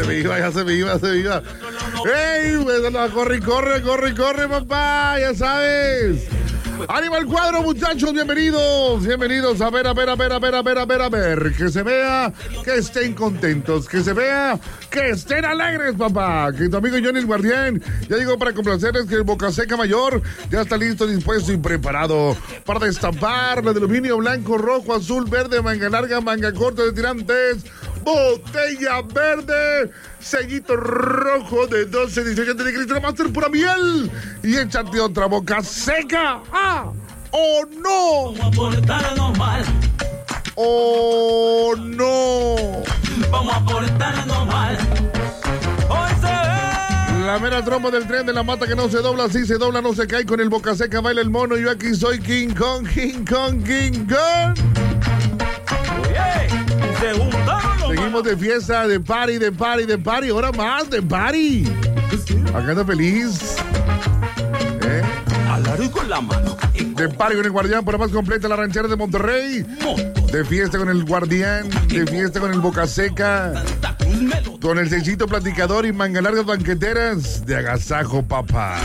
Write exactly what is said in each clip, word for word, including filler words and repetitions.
me iba, ya se me iba, se me iba. ¡Ey! Pues, no, corre, corre, corre, corre, papá, ya sabes. ¡Ánimo al cuadro, muchachos! Bienvenidos, bienvenidos. A ver, a ver, a ver, a ver, a ver, a ver, a ver. Que se vea que estén contentos, que se vea que estén alegres, papá. Que tu amigo Johnny el Guardián ya llegó para complacerles, que el Boca Seca Mayor ya está listo, dispuesto y preparado para destapar la de aluminio blanco, rojo, azul, verde, manga larga, manga corta de tirantes, botella verde, sellito rojo de doce, dieciocho de Cristal Master pura miel y échate otra Boca Seca. ¡Ah! ¡Oh, no! Vamos a portarnos mal. ¡Oh, no! Vamos a portarnos mal. Hoy se ve. La mera trompa del tren de la mata que no se dobla, sí se dobla, no se cae. Con el Boca Seca baila el mono. Yo aquí soy King Kong, King Kong, King Kong. Oye, se juntaron los Seguimos de fiesta, de party, de party, de party. Ahora más, de party. Acá anda feliz. ¿Eh? Alargo con la mano. De party con el Guardián, por la más completa, la ranchera de Monterrey. De fiesta con el Guardián, de fiesta con el Boca Seca. Con el sellito platicador y manga largas banqueteras de agasajo, papá.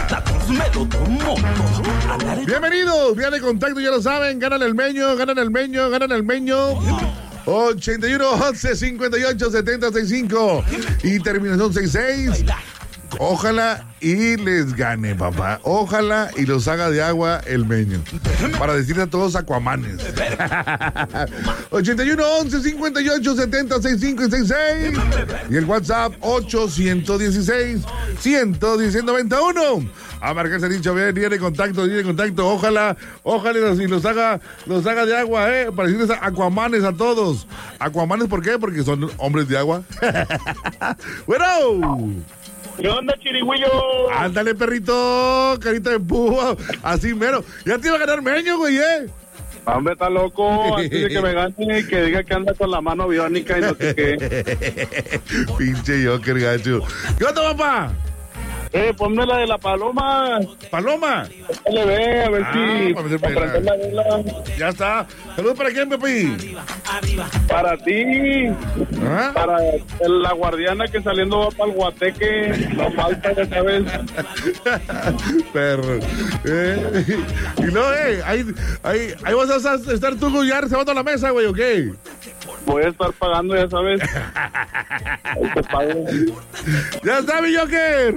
Bienvenidos, vía de contacto, ya lo saben. Ganan el meño, ganan el meño, ganan el meño. ochenta y uno, once, cincuenta y ocho, setenta, sesenta y cinco y terminación sesenta y seis. Ojalá y les gane, papá. Ojalá y los haga de agua el meño. Para decirle a todos acuamanes. ochenta y uno, once, cincuenta y ocho, setenta, sesenta y cinco y sesenta y seis. Y el WhatsApp ocho uno seis, uno cero uno, noventa y uno. A marcarse dicho, bien, viene contacto, viene contacto. Ojalá, ojalá y los, y los haga, los haga de agua, eh. Para decirles acuamanes a todos. Acuamanes, ¿por qué? Porque son hombres de agua. Bueno. ¿Qué onda, chirigüillo? Ándale, perrito, carita de púa, así mero. Ya te iba a ganar meño, güey, ¿eh? Hombre, está loco, antes de que me gane y que diga que anda con la mano biónica y no sé qué. Pinche Joker, gacho. ¿Qué onda, papá? Eh, ponme la de la paloma. ¿Paloma? Le ve, a ver Ah, si... para meter para pela. prender la vela. Ya está. ¿Saludos para quién, Pepe? Para ti, ¿Ah? para la guardiana que saliendo va para el guateque, no falta, ya sabes. Perro. Eh, y no, eh, ahí, ahí, ahí vas a estar tú ya reservando la mesa, güey, ¿o qué? Voy a estar pagando, ya sabes. Ahí te pago. ¡Ya está mi Joker!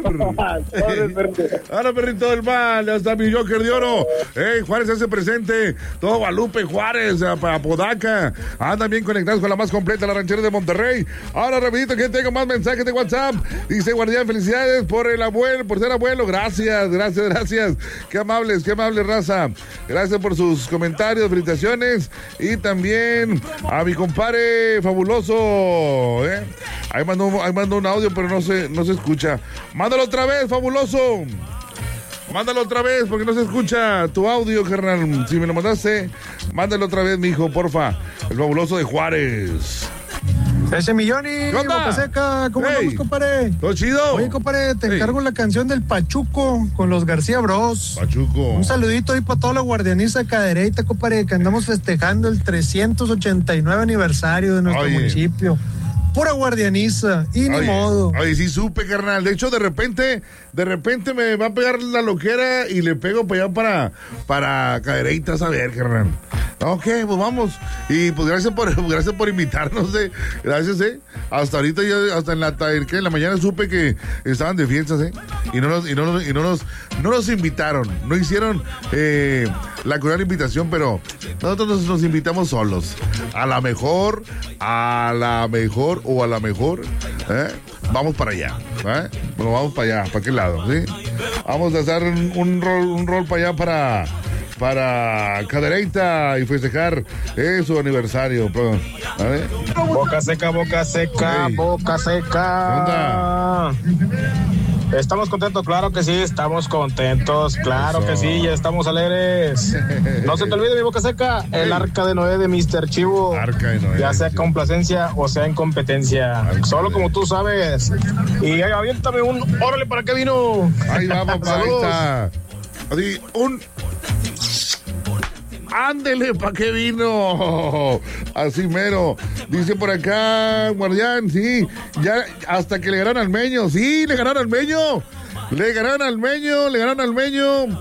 Ahora, perrito del mal, ya está mi Joker de oro. ¡Ey, Juárez hace presente! Todo Guadalupe, Juárez, Apodaca. Andan bien conectados con la más completa, la ranchera de Monterrey. Ahora, rapidito, que tengo más mensajes de WhatsApp. Dice Guardián, felicidades por el abuelo, por ser abuelo. Gracias, gracias, gracias. Qué amables, qué amables, raza. Gracias por sus comentarios, felicitaciones. Y también a mi compadre fabuloso, ¿eh? Ahí mandó, ahí mandó un audio, pero no se, no se escucha. Mándalo otra vez, fabuloso. Mándalo otra vez, porque no se escucha tu audio, carnal. Si me lo mandaste, mándalo otra vez, mijo, porfa. El fabuloso de Juárez. Ese Milloni, Boca Seca, ¿cómo Hey. andamos, compadre? ¿Todo chido? Oye, compadre, te Hey. encargo la canción del Pachuco con los García Bros. Pachuco. Un saludito ahí para toda la guardianiza de Cadereyta, compadre, que andamos festejando el trescientos ochenta y nueve aniversario de nuestro Oye. municipio. Pura guardianiza, y ni Oye, modo. Oye, sí supe, carnal. De hecho, de repente, de repente me va a pegar la loquera y le pego para allá para, para Cadereytas a ver, carnal. Ok, pues vamos. Y pues gracias por, gracias por invitarnos, eh. Gracias, eh. Hasta ahorita yo, hasta en la, que en la mañana supe que estaban de fiestas, eh. Y no nos, y no nos, y no nos, no nos invitaron. No hicieron eh, la cordial invitación, pero nosotros nos, nos invitamos solos. A la mejor, a la mejor o a la mejor, ¿eh? Vamos para allá, ¿eh? Bueno, vamos para allá, ¿para qué lado? ¿Sí? Vamos a hacer un, un rol, un rol para allá para, para Cadereyta y festejar eh, su aniversario. Pues, ¿vale? Boca seca, boca seca, Hey. boca seca. Estamos contentos, claro que sí, estamos contentos, claro Eso. que sí, ya estamos alegres. No se te olvide, mi Boca Seca, el arca de Noé de mister Chivo. Arca de Noé, Ya sea sí. complacencia o sea en competencia. Arca Solo de- como tú sabes. Y aviéntame un órale, ¿para qué vino? Ahí va, papá, ahí Saludos. está. Así, un... Ándele, ¿pa' qué vino? Así mero. Dice por acá, Guardián, sí, ya hasta que le ganaron al Meño. Sí, le ganaron al Meño. Le ganaron al Meño, le ganaron al Meño.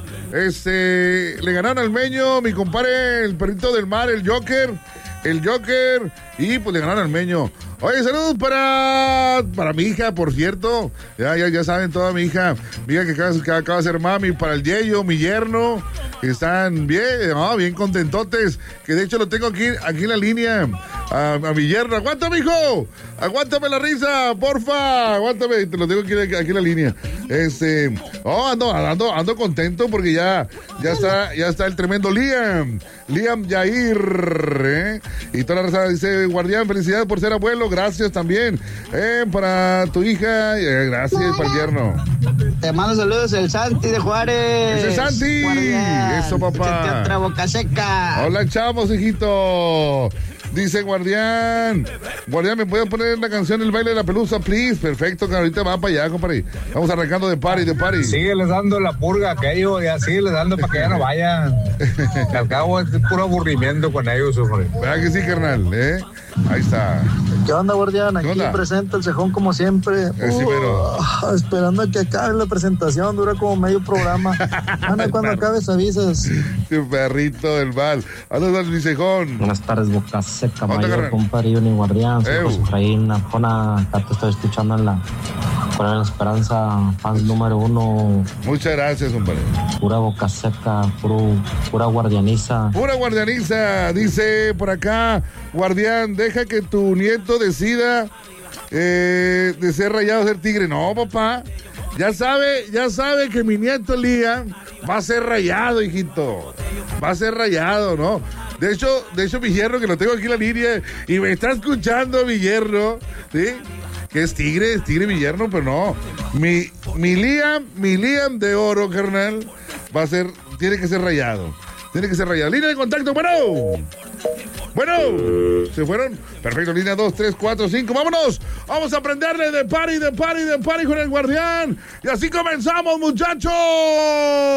Este, le ganaron al Meño, mi compadre, el perrito del mar, el Joker. El Joker. Y pues le ganaron al Meño. Oye, saludos para para mi hija, por cierto. Ya, ya, ya saben, toda mi hija. Mi hija que acaba, que acaba de ser mami. Para el Yeyo, mi yerno. Están bien, oh, bien contentotes. Que de hecho lo tengo aquí, aquí en la línea. A, a mi yerno. ¡Aguanta, mijo! ¡Aguántame la risa, porfa! Aguántame, te lo tengo aquí, aquí en la línea. Este, oh, ando, ando, ando contento porque ya, ya está, ya está el tremendo Liam. Liam Yair, ¿eh? Y toda la raza dice, Guardián, felicidades por ser abuelo. Gracias también. Eh, para tu hija, eh, gracias para el yerno. Te mando saludos el Santi de Juárez. ¡Ese es Santi! Guardián. Eso, papá. Échate otra boca seca. Hola, chavos, hijito. Dice Guardián. Guardián, ¿me pueden poner la canción El baile de la pelusa, please? Perfecto, que ahorita va para allá, compadre. Vamos arrancando de party, de party. Sígueles dando la purga a aquello, ya sígueles dando para que ya no vayan. Al cabo es puro aburrimiento con ellos, hombre. ¿Verdad que sí, carnal? ¿Eh? Ahí está. ¿Qué onda, Guardián? Aquí onda? presenta el cejón como siempre. Eh, sí, pero- Uh, esperando a que acabe la presentación, dura como medio programa. Ana, cuando acabes avisas. Qué perrito del mal. Saludos al Licejón. Buenas tardes, boca seca, ¿Dónde, mayor, carnal? compadre Juni Guardián, soy Eu. José Efraín Arjona, acá te estoy escuchando en la Coronel Esperanza, fans número uno, Muchas gracias, compadre. pura boca seca, puro, pura guardianiza. Pura guardianiza, dice por acá, Guardián, deja que tu nieto decida eh, de ser rayado o ser tigre. No, papá, ya sabe, ya sabe que mi nieto Liam va a ser rayado, hijito. Va a ser rayado, ¿no? De hecho, de hecho, mi yerno, que lo tengo aquí en la línea, y me está escuchando mi yerno, ¿sí? Que es tigre, es tigre mi yerno, pero no. Mi, mi Liam, mi Liam de oro, carnal, va a ser, tiene que ser rayado. Tiene que ser rayado. Línea de contacto, bueno. Bueno, se fueron. Perfecto, línea dos, tres, cuatro, cinco. Vámonos. Vamos a aprenderle de party, de party, de party con el Guardián. Y así comenzamos, muchachos.